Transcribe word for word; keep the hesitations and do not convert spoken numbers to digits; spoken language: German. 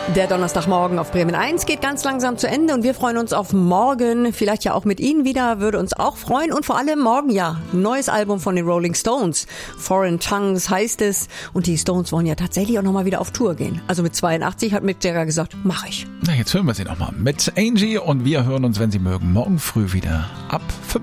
Der Donnerstagmorgen auf Bremen eins geht ganz langsam zu Ende und wir freuen uns auf morgen, vielleicht ja auch mit Ihnen wieder, würde uns auch freuen und vor allem morgen ja, neues Album von den Rolling Stones, Foreign Tongues heißt es und die Stones wollen ja tatsächlich auch nochmal wieder auf Tour gehen. Also mit zweiundachtzig hat Mick Jagger gesagt, mach ich. Na, jetzt hören wir sie nochmal mit Angie und wir hören uns, wenn Sie mögen, morgen früh wieder ab fünf.